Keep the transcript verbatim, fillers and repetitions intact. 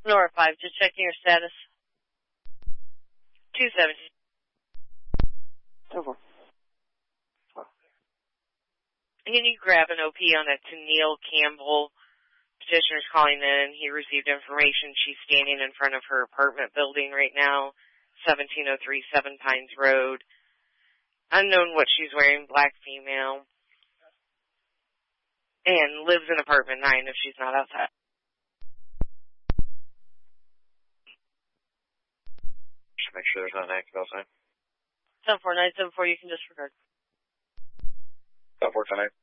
Nora five, just checking your status. two seventeen. ten four. Can you grab an O P on that to Neil Campbell? Petitioner's calling in. He received information. She's standing in front of her apartment building right now, seventeen oh three Seven Pines Road. Unknown what she's wearing, black female. And lives in apartment nine if she's not outside. Should make sure there's not an active outside. seven four nine seven four, you can disregard. seven four ten eight.